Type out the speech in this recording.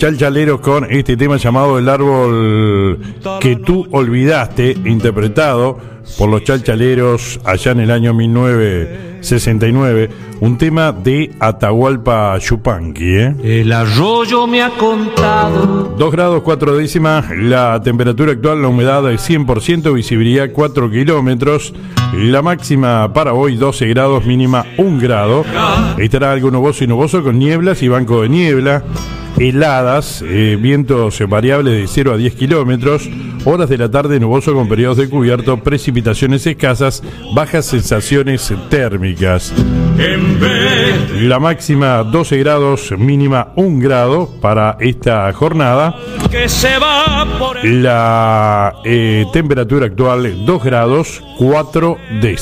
Chalchaleros con este tema llamado El árbol que tú olvidaste, interpretado por los Chalchaleros allá en el año 1969, un tema de Atahualpa Yupanqui. El arroyo me ha contado. 2 grados 4 décimas, la temperatura actual, la humedad es 100%, visibilidad 4 kilómetros, la máxima para hoy 12 grados, mínima 1 grado. Estará algo nuboso y nuboso con nieblas y banco de niebla. Heladas, vientos variables de 0 a 10 kilómetros, horas de la tarde nuboso con periodos de cubierto, precipitaciones escasas, bajas sensaciones térmicas. La máxima 12 grados, mínima 1 grado para esta jornada. La temperatura actual 2 grados 4 décimas.